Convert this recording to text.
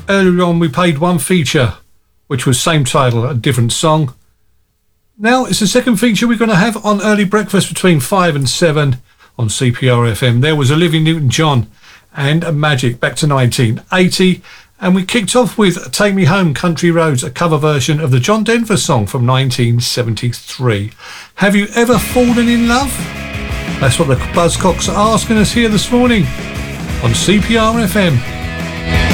earlier on we played one feature, which was same title, a different song. Now it's the second feature we're going to have on Early Breakfast between 5 and 7 on CPR FM. There was Olivia Newton-John and Magic back to 1980. And we kicked off with Take Me Home, Country Roads, a cover version of the John Denver song from 1973. Have you ever fallen in love? That's what the Buzzcocks are asking us here this morning on CPR FM.